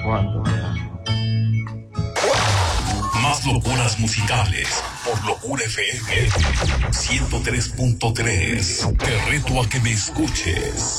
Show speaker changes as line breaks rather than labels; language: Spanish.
¿Cuánto?
Más locuras musicales por Locura FM 103.3. Te reto a que me escuches.